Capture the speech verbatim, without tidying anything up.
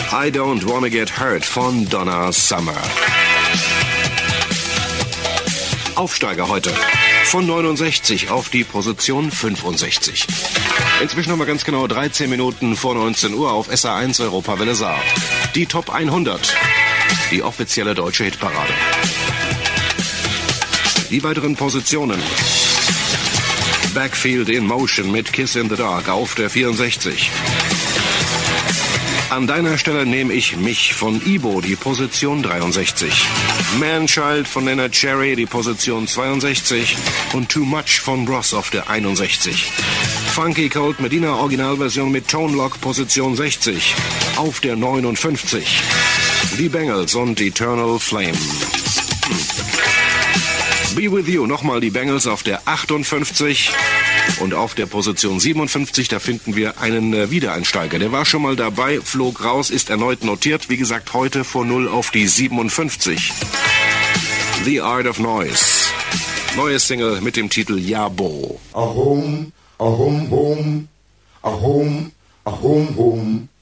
I Don't Wanna Get Hurt von Donna Summer. Aufsteiger heute. Von neunundsechzig auf die Position fünfundsechzig. Inzwischen haben wir ganz genau dreizehn Minuten vor neunzehn Uhr auf S A eins Europawelle Saar. Die Top hundert. Die offizielle deutsche Hitparade. Die weiteren Positionen. Backfield in Motion mit Kiss in the Dark auf der vierundsechzig. An deiner Stelle nehme ich mich von Ibo, die Position dreiundsechzig. Manchild von Leonard Cherry, die Position zweiundsechzig. Und Too Much von Bros auf der einundsechzig. Funky Cold Medina Originalversion mit Tone Lock, Position sechzig. Auf der neunundfünfzig. Die Bengals und Eternal Flame. Be With You, nochmal die Bengals auf der achtundfünfzig. Und auf der Position siebenundfünfzig, da finden wir einen äh, Wiedereinsteiger. Der war schon mal dabei, flog raus, ist erneut notiert. Wie gesagt, heute von null auf die siebenundfünfzig. The Art of Noise. Neue Single mit dem Titel Yabo. A home, a home, home, a home, a home, home.